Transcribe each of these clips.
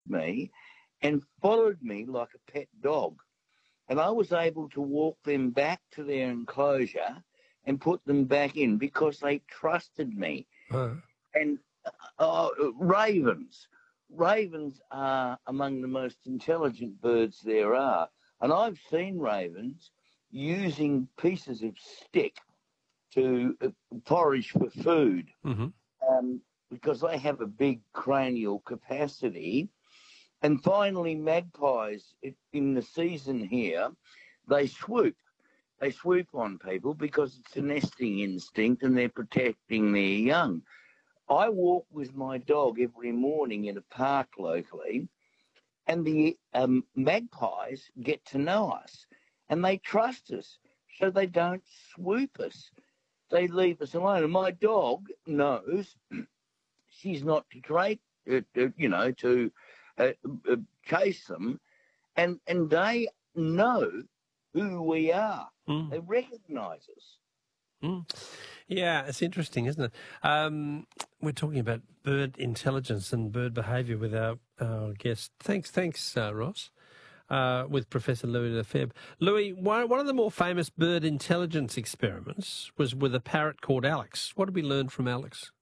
me and followed me like a pet dog. And I was able to walk them back to their enclosure and put them back in because they trusted me. Uh, And ravens. Ravens are among the most intelligent birds there are. And I've seen ravens using pieces of stick to forage for food mm-hmm. because they have a big cranial capacity. And finally, magpies in the season here, they swoop. They swoop on people because it's a nesting instinct and they're protecting their young. I walk with my dog every morning in a park locally, and the magpies get to know us and they trust us, so they don't swoop us. They leave us alone. And my dog knows she's not to to uh, uh, chase them, and they know who we are. Mm. They recognise us. Mm. Yeah, it's interesting, isn't it? We're talking about bird intelligence and bird behaviour with our guest. Thanks, Ross. With Professor Louis Lefebvre. Louis, one of the more famous bird intelligence experiments was with a parrot called Alex. What did we learn from Alex?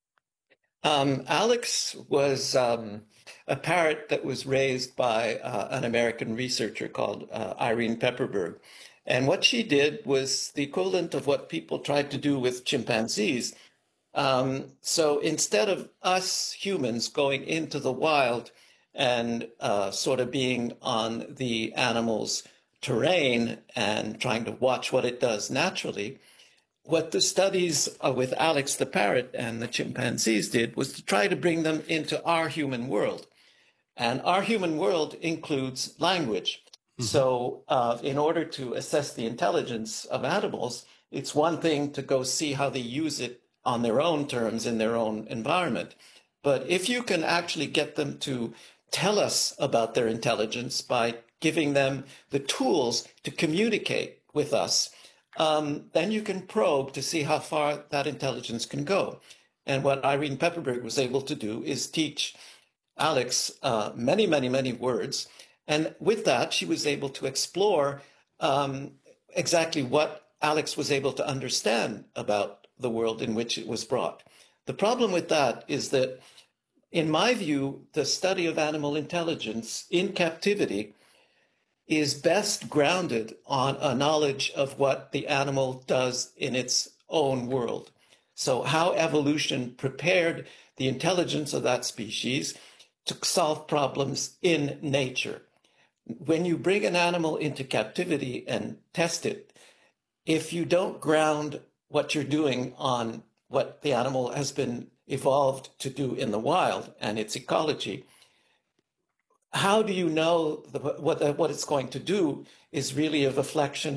Alex was a parrot that was raised by an American researcher called Irene Pepperberg. And what she did was the equivalent of what people tried to do with chimpanzees. So instead of us humans going into the wild and sort of being on the animal's terrain and trying to watch what it does naturally, what the studies with Alex the parrot and the chimpanzees did was to try to bring them into our human world. And our human world includes language. Mm-hmm. So in order to assess the intelligence of animals, it's one thing to go see how they use it on their own terms in their own environment. But if you can actually get them to tell us about their intelligence by giving them the tools to communicate with us, then you can probe to see how far that intelligence can go. And what Irene Pepperberg was able to do is teach Alex many, many, many words. And with that, she was able to explore exactly what Alex was able to understand about the world in which it was brought. The problem with that is that, in my view, the study of animal intelligence in captivity is best grounded on a knowledge of what the animal does in its own world. So how evolution prepared the intelligence of that species to solve problems in nature. When you bring an animal into captivity and test it, if you don't ground what you're doing on what the animal has been evolved to do in the wild and its ecology, how do you know what it's going to do is really a reflection